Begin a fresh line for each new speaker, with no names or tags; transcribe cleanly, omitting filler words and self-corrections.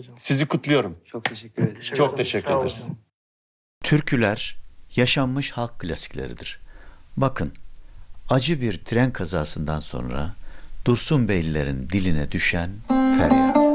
hocam.
Sizi kutluyorum.
Çok teşekkür ederim.
Çok teşekkür
Sağ olun.
ederiz.
Türküler yaşanmış halk klasikleridir. Bakın, acı bir tren kazasından sonra Dursun Beylilerin diline düşen feryat.